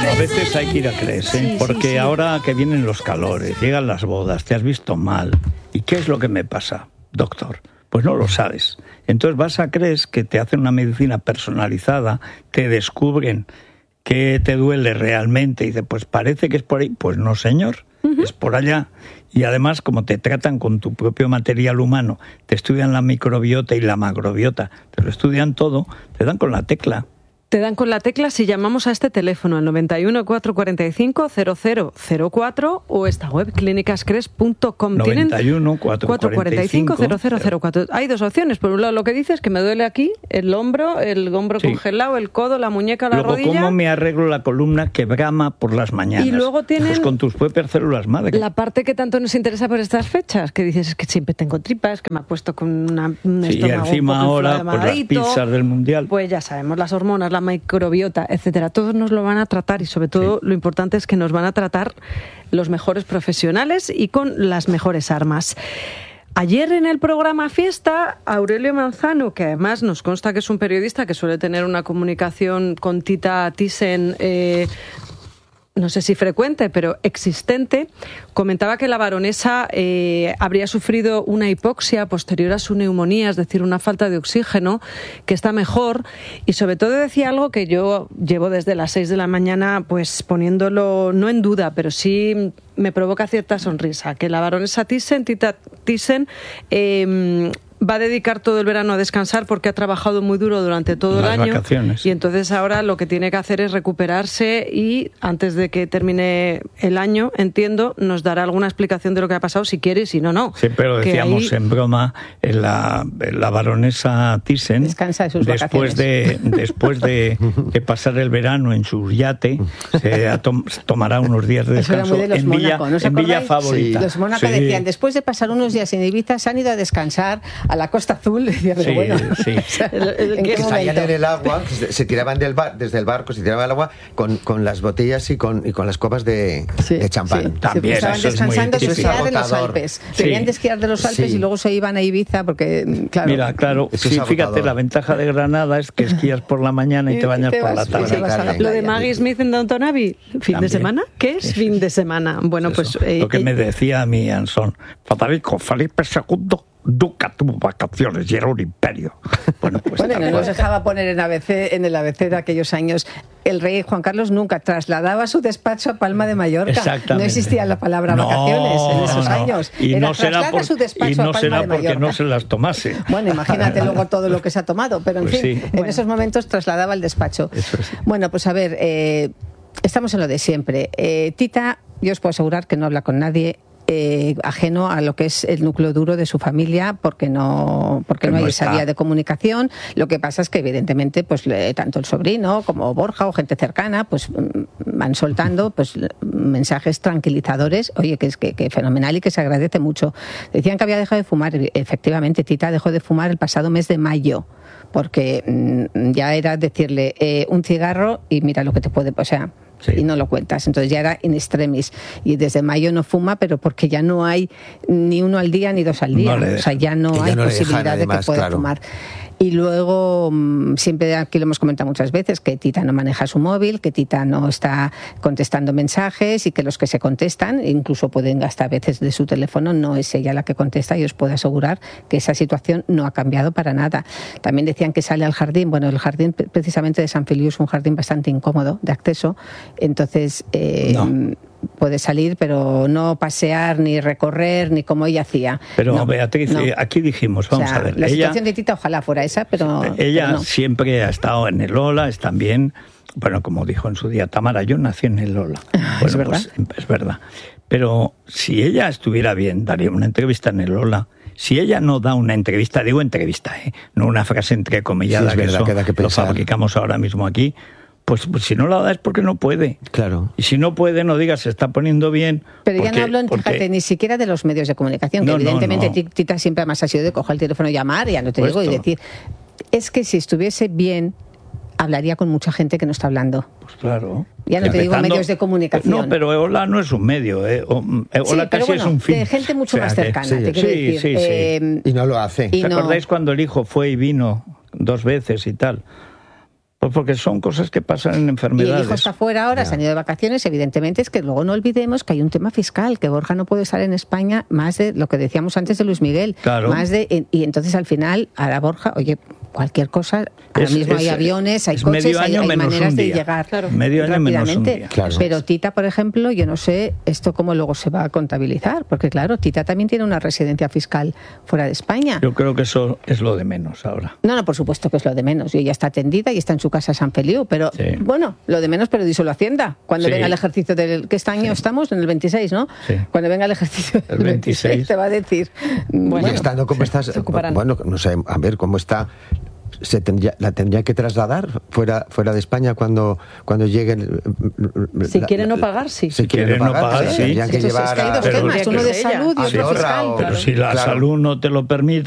A veces hay que ir a CRES, ¿eh? Porque ahora que vienen los calores, llegan las bodas, te has visto mal. ¿Y qué es lo que me pasa, doctor? Pues no lo sabes. Entonces vas a CRES, que te hacen una medicina personalizada, te descubren qué te duele realmente y dices, pues parece que es por ahí. Pues no, señor, es por allá. Y además, como te tratan con tu propio material humano, te estudian la microbiota y la macrobiota, te lo estudian todo, te dan con la tecla. Te dan con la tecla si llamamos a este teléfono al 91 445 0004 o esta web clínicascres.com. 91 445 0004. Hay dos opciones. Por un lado, lo que dices, que me duele aquí, el hombro congelado, el codo, la muñeca, la rodilla. Luego, ¿cómo me arreglo la columna que brama por las mañanas? Y luego tienen pues con tus propias células madre. La parte que tanto nos interesa por estas fechas, que dices, es que siempre tengo tripas, que me ha puesto con un estómago y encima un poco ahora, pues las pizzas del Mundial. Pues ya sabemos, las hormonas, la microbiota, etcétera, todos nos lo van a tratar y sobre todo lo importante es que nos van a tratar los mejores profesionales y con las mejores armas. Ayer en el programa Fiesta, Aurelio Manzano, que además nos consta que es un periodista que suele tener una comunicación con Tita Thyssen, no sé si frecuente, pero existente, comentaba que la baronesa habría sufrido una hipoxia posterior a su neumonía, es decir, una falta de oxígeno, que está mejor, y sobre todo decía algo que yo llevo desde las 6 de la mañana pues poniéndolo no en duda, pero sí me provoca cierta sonrisa, que la baronesa Thyssen, Tita Thyssen, va a dedicar todo el verano a descansar porque ha trabajado muy duro durante todo el año. Vacaciones. Y entonces ahora lo que tiene que hacer es recuperarse y antes de que termine el año, entiendo, nos dará alguna explicación de lo que ha pasado, si quiere y si no, no. Sí, pero decíamos en broma, la baronesa Thyssen, descansa de sus después de pasar el verano en su yate, se tomará unos días de descanso en Villa Favorita. Sí. Los Mónaco decían, después de pasar unos días en Ibiza, se han ido a descansar a la Costa Azul. Decía, pero bueno, que salían en el agua, se tiraban desde el barco, se tiraban al agua con las botellas y con las copas de champán. Sí. También estaban descansando de esquiar de los Alpes. Venían de esquiar de los Alpes y luego se iban a Ibiza porque, claro. Mira, claro, sí, fíjate, la ventaja de Granada es que esquías por la mañana y te bañas por la tarde. Lo de Maggie Smith en Downton Abbey, ¿fin También. de semana? ¿Qué es fin de semana? Bueno, eso, pues... lo que me decía mi Anson, Federico, Felipe II Duca tuvo vacaciones y era un imperio. Bueno, pues no nos dejaba poner en el ABC de aquellos años. El rey Juan Carlos nunca trasladaba su despacho a Palma de Mallorca. No existía la palabra vacaciones en esos años. Y no será porque no se las tomase. Bueno, imagínate luego todo lo que se ha tomado. Pero en fin, en esos momentos trasladaba el despacho. Bueno, pues a ver, estamos en lo de siempre. Tita, yo os puedo asegurar que no habla con nadie ajeno a lo que es el núcleo duro de su familia, porque no hay esa vía de comunicación. Lo que pasa es que evidentemente pues tanto el sobrino como Borja o gente cercana pues van soltando pues mensajes tranquilizadores, oye, que es que fenomenal y que se agradece mucho. Decían que había dejado de fumar, efectivamente Tita dejó de fumar el pasado mes de mayo, porque ya era decirle un cigarro y mira lo que te puede, o sea, y no lo cuentas. Entonces ya era in extremis. Y desde mayo no fuma, pero porque ya no hay ni uno al día ni dos al día. O sea, ya no hay posibilidad de que pueda fumar. Y luego, siempre aquí lo hemos comentado muchas veces, que Tita no maneja su móvil, que Tita no está contestando mensajes y que los que se contestan, incluso pueden gastar a veces de su teléfono, no es ella la que contesta, y os puedo asegurar que esa situación no ha cambiado para nada. También decían que sale al jardín. Bueno, el jardín precisamente de San Feliu es un jardín bastante incómodo de acceso, entonces... puede salir, pero no pasear, ni recorrer, ni como ella hacía. Pero Beatriz, aquí dijimos, vamos a ver. La situación de Tita ojalá fuera esa, pero... Ella siempre ha estado en el Lola, es también, bueno, como dijo en su día Tamara, yo nací en el Lola. Bueno, ¿es verdad? Pues, es verdad. Pero si ella estuviera bien, daría una entrevista en el Lola. Si ella no da una entrevista, digo entrevista, no una frase entrecomillada, sí, es verdad, que lo fabricamos ahora mismo aquí, pues si no la da es porque no puede. Claro. Y si no puede, no digas se está poniendo bien. Pero ya no hablo, fíjate, ni siquiera de los medios de comunicación, que evidentemente Tita siempre más ha sido de coger el teléfono y llamar, y ya no te digo, y decir, es que si estuviese bien, hablaría con mucha gente que no está hablando. Pues claro. Ya no te digo medios de comunicación. No, pero Hola no es un medio, Hola casi es un fin. De gente mucho más cercana, te quiero decir. Sí. Y no lo hace. ¿Os acordáis cuando el hijo fue y vino 2 veces y tal? Pues porque son cosas que pasan en enfermedades. Y el hijo está fuera ahora, se han ido de vacaciones, evidentemente es que luego no olvidemos que hay un tema fiscal, que Borja no puede estar en España más de lo que decíamos antes de Luis Miguel. Claro. Y entonces al final, a la Borja, oye, cualquier cosa, ahora mismo hay aviones, hay coches, hay maneras de llegar medio año menos un día. Claro. Pero Tita, por ejemplo, yo no sé esto cómo luego se va a contabilizar, porque claro, Tita también tiene una residencia fiscal fuera de España. Yo creo que eso es lo de menos ahora. No, por supuesto que es lo de menos. Y ella está atendida y está en su casa San Feliu, pero bueno, lo de menos, pero díselo a Hacienda. Cuando venga el ejercicio del... que este año estamos en el 26, ¿no? Sí. Cuando venga el ejercicio del 26 te va a decir... Bueno, estando como estás... Bueno, no sé, a ver, ¿cómo está? La tendría que trasladar fuera de España cuando lleguen. Si quiere no pagar, sí. Si quiere no pagar, sí. Tendrían que llevar uno de salud y otro fiscal. Pero si la salud no te lo permite.